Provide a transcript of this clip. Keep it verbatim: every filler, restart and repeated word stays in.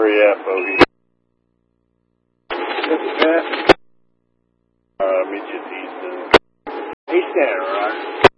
Where you at, Bogey? This is Matt. Uh, meet you at Easton. East End, right?